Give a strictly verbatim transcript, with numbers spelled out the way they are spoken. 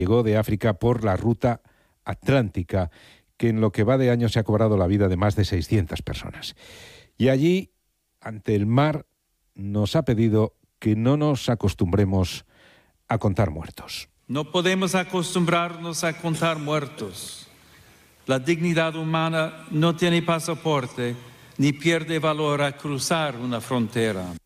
llegó de África por la ruta atlántica, que en lo que va de año se ha cobrado la vida de más de seiscientas personas. Y allí, ante el mar, nos ha pedido que no nos acostumbremos a contar muertos. No podemos acostumbrarnos a contar muertos. La dignidad humana no tiene pasaporte ni pierde valor a cruzar una frontera.